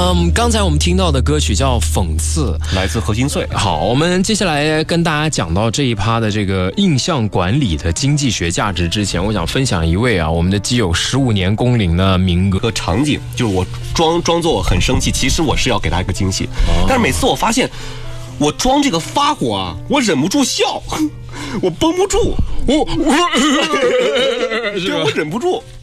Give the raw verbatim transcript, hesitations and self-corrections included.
嗯，刚才我们听到的歌曲叫《讽刺》， 来自何心碎。 好，我们接下来跟大家讲到这一趴的这个印象管理的经济学价值之前，我想分享一位啊，我们的基友十五年工龄的民歌和场景，就是我装装作我很生气，其实我是要给他一个惊喜，哦、但是每次我发现我装这个发火啊，我忍不住笑，我绷不住，我我，对，我忍不住。